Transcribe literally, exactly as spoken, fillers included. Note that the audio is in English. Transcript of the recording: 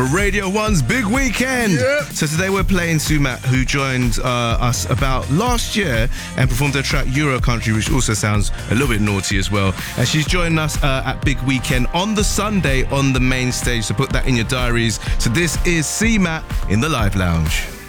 for Radio one's Big Weekend. Yep. So today we're playing Sumat, who joined uh, us about last year and performed her track Euro Country, which also sounds a little bit naughty as well. And she's joining us uh, at Big Weekend on the Sunday on the main stage, so put that in your diaries. So this is Sumat in the Live Lounge.